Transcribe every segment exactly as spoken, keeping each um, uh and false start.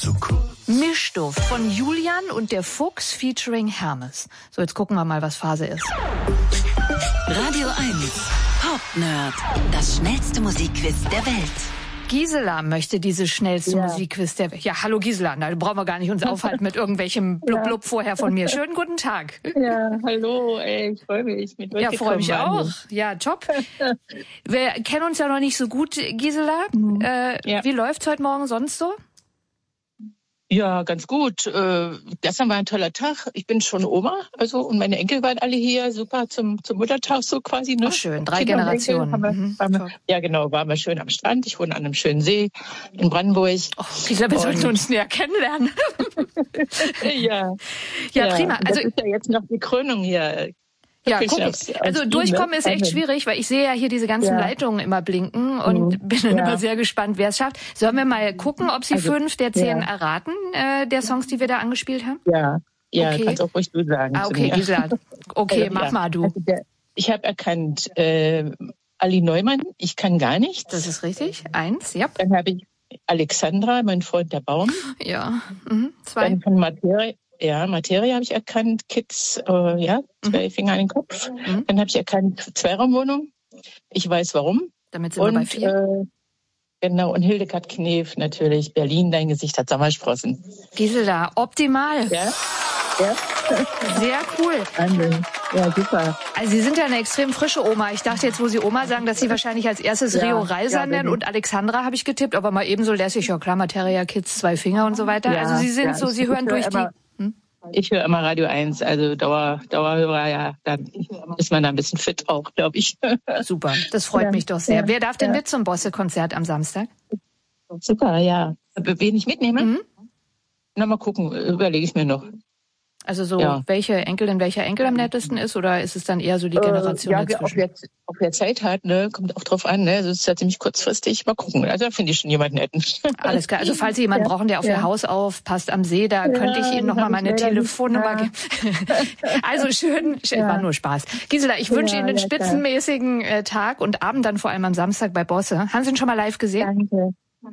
zu kurz. Mischduft von Julian und der Fuchs featuring Hermes. So, jetzt gucken wir mal, was Phase ist. Radio eins Pop Nerd. Das schnellste Musikquiz der Welt. Gisela möchte dieses schnellste ja. Musikquiz der Welt. Ja, hallo Gisela, da brauchen wir gar nicht uns aufhalten mit irgendwelchem Blub-Blub ja. vorher von mir. Schönen guten Tag. Ja, hallo, ey, ich freue mich. Mit ja, freue mich auch. Ja, top. Wir kennen uns ja noch nicht so gut, Gisela. Mhm. Äh, ja. Wie läuft's heute Morgen sonst so? Ja, ganz gut. Äh, gestern war ein toller Tag. Ich bin schon Oma, also und meine Enkel waren alle hier, super zum zum Muttertag so quasi. Ne? Ach schön, drei Kinder Generationen. Wir, mhm. wir, ja, genau, waren wir schön am Strand. Ich wohne an einem schönen See in Brandenburg. Oh, Gisela, wir sollten uns näher kennenlernen. ja. ja, ja, prima. Also das ist ja jetzt noch die Krönung hier. Ja, gucken. Also durchkommen ist echt schwierig, weil ich sehe ja hier diese ganzen ja. Leitungen immer blinken und mhm. bin dann ja. immer sehr gespannt, wer es schafft. Sollen wir mal gucken, ob Sie also, fünf der zehn ja. erraten, äh, der Songs, die wir da angespielt haben? Ja, ja, okay. Kannst auch ruhig du sagen. Ah, okay, Gisela. Okay, also, mach ja. mal du. Also der, ich habe erkannt äh, Ali Neumann, ich kann gar nichts. Das ist richtig. Eins, ja. Dann habe ich Alexandra, mein Freund der Baum. Ja. Mhm. Zwei. Dann von Materia. Ja, Materie habe ich erkannt, Kids, äh, ja, zwei mhm. Finger an den Kopf. Mhm. Dann habe ich erkannt, Zweiraumwohnung. Ich weiß warum. Damit sind und, wir bei vier. Äh, genau, und Hildegard Knef natürlich. Berlin, dein Gesicht hat Sommersprossen. Gisela, optimal. Ja, ja. Sehr cool. Wahnsinn. Ja, super. Also Sie sind ja eine extrem frische Oma. Ich dachte jetzt, wo Sie Oma sagen, dass Sie wahrscheinlich als erstes ja, Rio Reiser ja, nennen und Alexandra habe ich getippt, aber mal ebenso lässig, ja klar, Materia, Kids, zwei Finger und so weiter. Ja, also Sie sind ja, so, Sie hören durch die... Ich höre immer Radio eins, also Dauer, Dauerhörer, ja, dann ist man da ein bisschen fit auch, glaube ich. Super, das freut ja, mich doch sehr. Ja, Wer darf denn ja. mit zum Bosse-Konzert am Samstag? Super, ja. Wen ich mitnehme? Mhm. Na, mal gucken, überlege ich mir noch. Also so, ja. welche Enkelin, welcher Enkel am nettesten ist, oder ist es dann eher so die Generation äh, ja, dazwischen? Ob wer, ob wer Zeit hat, ne, kommt auch drauf an, ne, das ist ja ziemlich kurzfristig, mal gucken, also da finde ich schon jemanden netten. Alles klar, also falls Sie jemanden ja, brauchen, der auf ja. Ihr Haus aufpasst am See, da ja, könnte ich Ihnen nochmal meine Telefonnummer geben. Ja. Also schön, ja. war nur Spaß. Gisela, ich wünsche ja, Ihnen einen ja, spitzenmäßigen äh, Tag und Abend dann vor allem am Samstag bei Bosse. Haben Sie ihn schon mal live gesehen? Danke.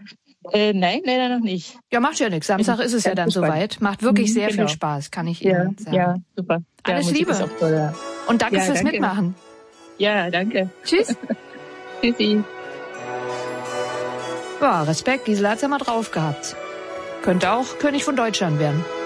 Äh, nein, leider noch nicht. Ja, macht ja nichts. Samstag ist es ja dann soweit. Macht wirklich sehr genau. viel Spaß, kann ich Ihnen ja, sagen. Ja, super. Alles ja, Liebe. Toll, ja. Und danke ja, fürs danke. Mitmachen. Ja, danke. Tschüss. Tschüssi. Ja, Respekt. Gisela hat's ja mal drauf gehabt. Könnte auch König von Deutschland werden.